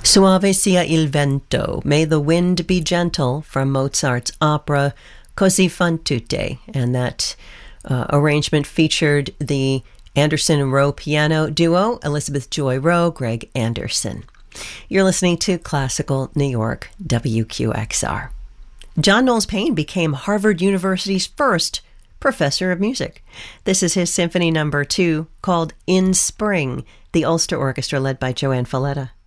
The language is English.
Suave sia il vento, May the Wind Be Gentle, from Mozart's opera Così fan tutte. And that arrangement featured the Anderson and Rowe piano duo, Elizabeth Joy Rowe, Greg Anderson. You're listening to Classical New York, WQXR. John Knowles Paine became Harvard University's first professor of music. This is his Symphony No. 2, called In Spring, the Ulster Orchestra led by Joanne Falletta.